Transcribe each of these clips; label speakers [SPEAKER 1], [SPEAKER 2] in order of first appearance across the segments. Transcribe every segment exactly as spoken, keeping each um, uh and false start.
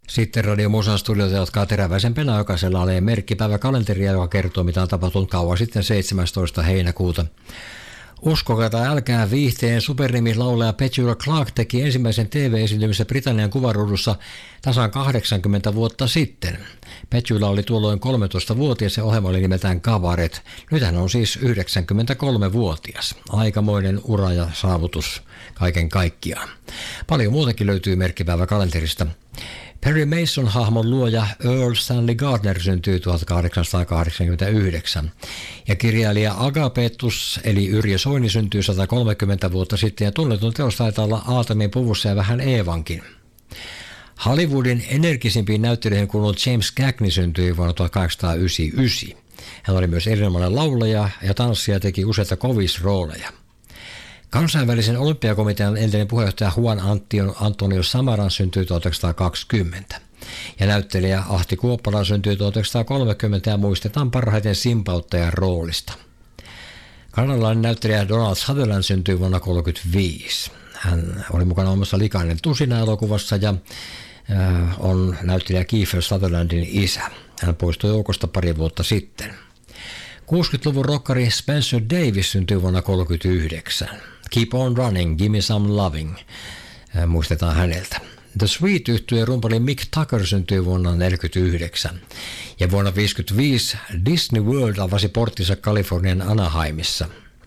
[SPEAKER 1] Sitten Radio Musan studiota jatkaa teräväisempänä jokaisella aleen merkkipäiväkalenteria, joka kertoo mitä on tapahtunut kauan sitten seitsemästoista heinäkuuta. Uskokaa tai älkää, viihteen supernimislaulaja Petula Clark teki ensimmäisen T V-esiintymisen Britannian kuvaruudussa tasan kahdeksankymmentä vuotta sitten. Petula oli tuolloin kolmetoistavuotias ja ohjelma oli nimeltään Cabaret. Nyt hän on siis yhdeksänkymmentäkolmevuotias. Aikamoinen ura ja saavutus kaiken kaikkiaan. Paljon muutakin löytyy merkkipäiväkalenterista. Perry Mason-hahmon luoja Earl Stanley Gardner syntyi tuhatkahdeksansataakahdeksankymmentäyhdeksän. Ja kirjailija Agapetus eli Yrjö Soini syntyi sata kolmekymmentä vuotta sitten ja tunnetun teos taitaa olla Aatomin puvussa ja vähän Eevankin. Hollywoodin energisimpiin näyttelijöihin kuulunut James Cagney syntyi vuonna tuhatkahdeksansataayhdeksänkymmentäyhdeksän. Hän oli myös erinomainen laulaja ja tanssija ja teki useita kovisrooleja. Kansainvälisen olympiakomitean entinen puheenjohtaja Juan Antonio Samaran syntyi tuhatyhdeksänsataakaksikymmentä. Ja näyttelijä Ahti Kuoppala syntyi tuhatyhdeksänsataakolmekymmentä ja muistetaan parhaiten simpauttajan roolista. Kanadalainen näyttelijä Donald Sutherland syntyi vuonna tuhatyhdeksänsataakolmekymmentäviisi. Hän oli mukana omassa Likainen tusina-elokuvassa ja äh, on näyttelijä Kiefer Sutherlandin isä. Hän poistui joukosta pari vuotta sitten. kuusikymmentäluvun rockari Spencer Davis syntyi vuonna tuhatyhdeksänsataakolmekymmentäyhdeksän. Keep on running, give me some loving. Äh, muistetaan häneltä. The Sweet-yhtyeen rumpali Mick Tucker syntyi vuonna tuhatyhdeksänsataaneljäkymmentäyhdeksän. Ja vuonna tuhatyhdeksänsataaviisikymmentäviisi Disney World avasi porttinsa Kalifornian Anaheimissa.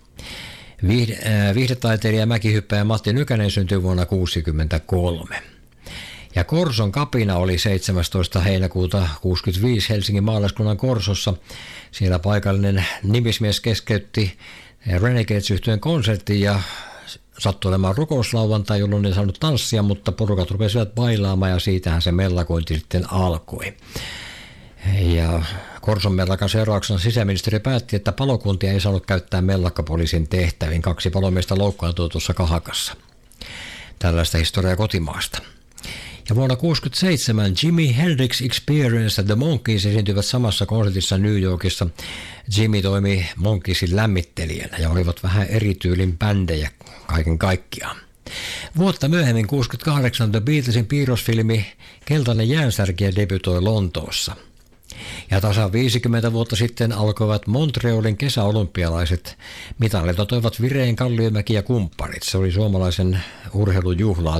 [SPEAKER 1] Viihde, äh, viihdetaiteilija mäkihyppäjä Matti Nykänen syntyi vuonna tuhatyhdeksänsataakuusikymmentäkolme. Ja Korson kapina oli seitsemästoista heinäkuuta tuhatyhdeksänsataakuusikymmentäviisi Helsingin maalaiskunnan Korsossa. Siellä paikallinen nimismies keskeytti Renegades-yhtyeen konsertin ja sattui olemaan rukouslauantai, jolloin ei saanut tanssia, mutta porukat rupesivat bailaamaan ja siitähän se mellakointi sitten alkoi. Ja Korson mellakan seurauksena sisäministeri päätti, että palokuntia ei saanut käyttää mellakkapoliisin tehtäviin. Kaksi palomiestä loukkaantui tuossa Kahakassa. Tällaista historiaa kotimaasta. Ja vuonna tuhatyhdeksänsataakuusikymmentäseitsemän Jimi Hendrix Experience ja The Monkees esiintyivät samassa konsertissa New Yorkissa. Jimi toimi Monkeesin lämmittelijänä ja olivat vähän eri tyylin bändejä kaiken kaikkiaan. Vuotta myöhemmin tuhatyhdeksänsataakahdeksan The Beatlesin piirrosfilmi Keltainen jäänsärkijä debytoi Lontoossa. Ja tasan viisikymmentä vuotta sitten alkoivat Montrealin kesäolympialaiset. Mitalit toivat Vireen, Kalliomäki ja kumppanit. Se oli suomalaisen urheilujuhlaa